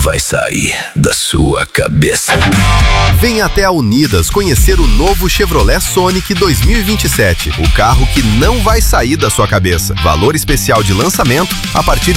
vai sair da sua cabeça. Venha até a Unidas conhecer o novo Chevrolet Sonic 2027. O carro que não vai sair da sua cabeça. Valor especial de lançamento a partir